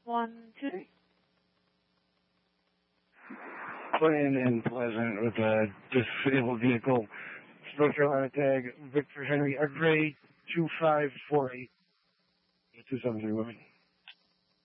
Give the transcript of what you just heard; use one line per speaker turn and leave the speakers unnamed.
123.
Playing in Pleasant with a disabled vehicle. North Carolina tag, Victor Henry, a gray 2548. 273 women.